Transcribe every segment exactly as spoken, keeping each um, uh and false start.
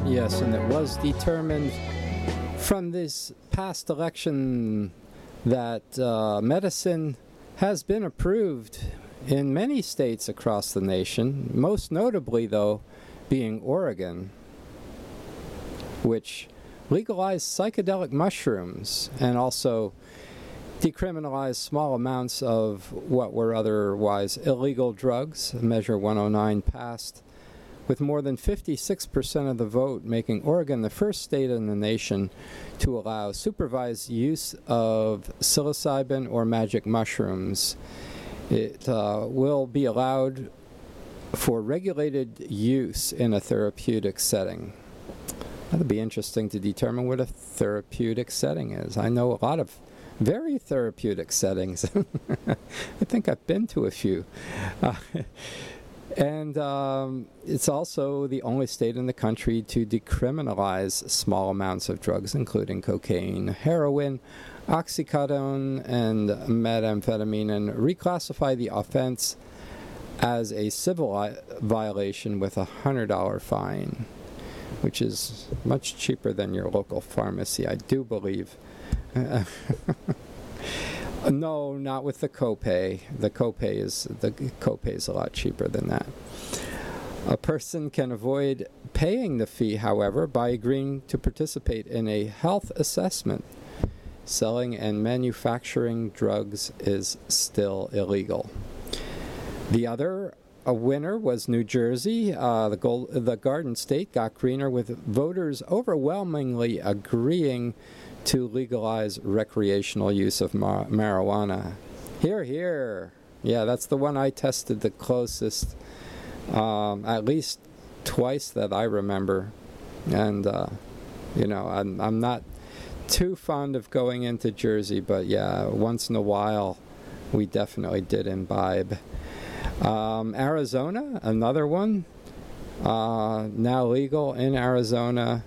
Yes, and it was determined from this past election that uh, medicine has been approved in many states across the nation, most notably, though, being Oregon, which legalized psychedelic mushrooms and also decriminalized small amounts of what were otherwise illegal drugs. Measure one oh nine passed with more than fifty-six percent of the vote, making Oregon the first state in the nation to allow supervised use of psilocybin or magic mushrooms. It uh, will be allowed for regulated use in a therapeutic setting. That'll be interesting to determine what a therapeutic setting is. I know a lot of very therapeutic settings. I think I've been to a few. Uh, and um, it's also the only state in the country to decriminalize small amounts of drugs, including cocaine, heroin, oxycodone, and methamphetamine, and reclassify the offense as a civil violation with a one hundred dollars fine, which is much cheaper than your local pharmacy, I do believe. No, not with the copay. The copay is the copay is a lot cheaper than that. A person can avoid paying the fee, however, by agreeing to participate in a health assessment. Selling and manufacturing drugs is still illegal. The other a winner was New Jersey. Uh, the, gold, the Garden State got greener, with voters overwhelmingly agreeing to legalize recreational use of mar- marijuana. Here, here. Yeah, that's the one I tested the closest, um, at least twice that I remember. And, uh, you know, I'm, I'm not too fond of going into Jersey, but yeah, once in a while we definitely did imbibe. Um, Arizona, another one, uh, now legal in Arizona.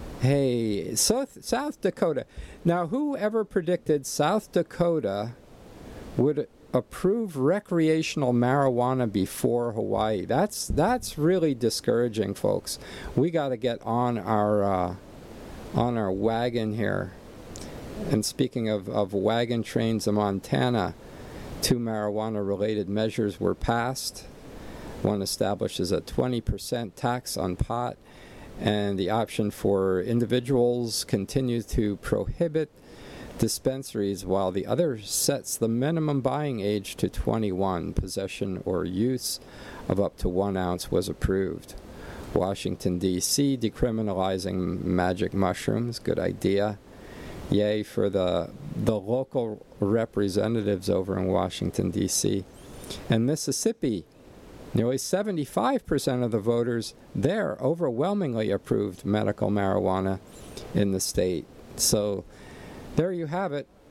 Hey, South, South Dakota. Now, who ever predicted South Dakota would approve recreational marijuana before Hawaii? That's that's really discouraging, folks. We got to get on our uh, on our wagon here. And speaking of, of wagon trains in Montana, two marijuana-related measures were passed. One establishes a twenty percent tax on pot, and the option for individuals continues to prohibit dispensaries, while the other sets the minimum buying age to twenty-one. Possession or use of up to one ounce was approved. Washington, D C decriminalizing magic mushrooms. Good idea. Yay for the the local representatives over in Washington, D C And Mississippi, nearly seventy-five percent of the voters there overwhelmingly approved medical marijuana in the state. So there you have it.